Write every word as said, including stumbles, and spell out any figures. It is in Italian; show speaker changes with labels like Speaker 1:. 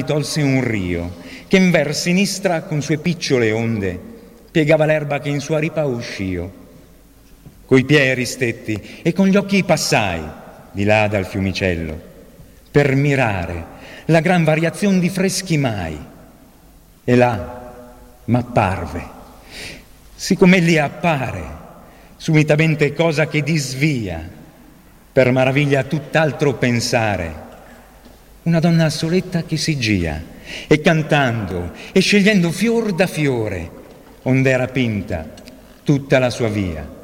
Speaker 1: tolse un rio, che in ver sinistra con sue picciole onde piegava l'erba che in sua ripa uscio. Coi piedi ristetti e con gli occhi passai di là dal fiumicello, per mirare la gran variazione di freschi mai. E là m'apparve, siccome lì appare, subitamente cosa che disvia, per maraviglia tutt'altro pensare, una donna soletta che si gia, e cantando e scegliendo fior da fiore, ond'era pinta tutta la sua via.